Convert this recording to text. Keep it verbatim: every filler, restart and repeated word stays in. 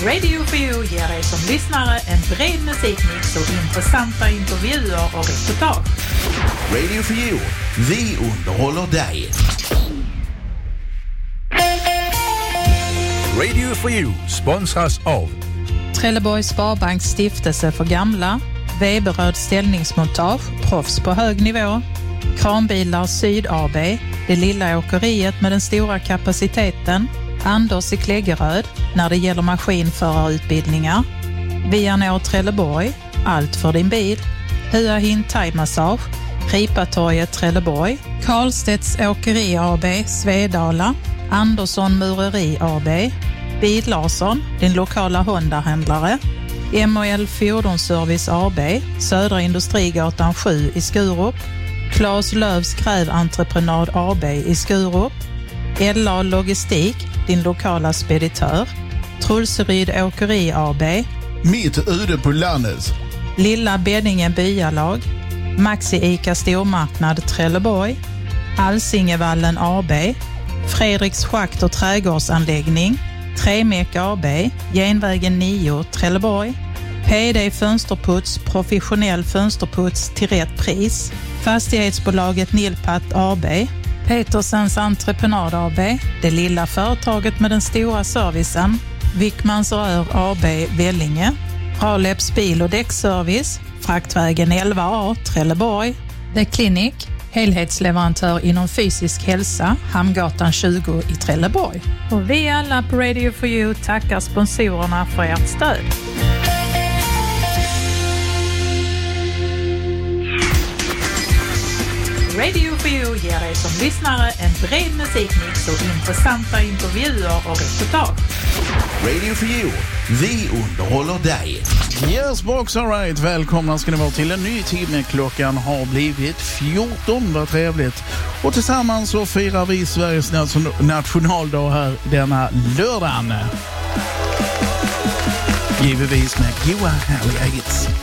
Radio for You ger dig som lyssnare en bred musikmix och intressanta intervjuer och reportage. Radio for You, vi underhåller dig. Radio for You sponsras av Trelleborgs Sparbanks stiftelse för gamla, Weberöd ställningsmontage, proffs på hög nivå, Kranbilar Syd A B, det lilla åkeriet med den stora kapaciteten, Anders i Kläggeröd när det gäller maskinförarutbildningar, Vianor Trelleborg, allt för din bil, Hua Hin Thai-massage, Ripatorget Trelleborg, Karlstedts Åkeri A B, Svedala, Andersson Mureri A B, Bil Larsson, din lokala Honda-händlare, M och L Fordonsservice A B, Södra Industrigatan sju i Skurup, Claes Lövs Gräventreprenad A B i Skurup, L A Logistik, din lokala speditör, Trulseryd Åkeri A B, Mitt ute på landet, Lilla Beddingen Byalag, Maxi Ica Stormarknad Trelleborg, Alsingevallen A B, Fredriks Schakt och trädgårdsanläggning, Tremek A B, Genvägen nio Trelleborg, P D Fönsterputs, professionell fönsterputs till rätt pris, Fastighetsbolaget Nilpat A B, Petersens Entreprenad A B, det lilla företaget med den stora servicen, Wickmans Rör A B Vellinge, Raleps bil- och däckservice, Fraktvägen elva A Trelleborg, The Clinic, helhetsleverantör inom fysisk hälsa, Hamngatan tjugo i Trelleborg. Och vi alla på Radio for You tackar sponsorerna för ert stöd. Radio for You ger dig som lyssnare en bred musikmix och intressanta intervjuer och reportage. Radio for You, vi underhåller dig. Yes box, all right. Välkomna ska ni vara till en ny timme. Klockan har blivit fjorton, vad trevligt. Och tillsammans så firar vi Sveriges nationaldag här denna lördagen. Givetvis med goa härliga hits.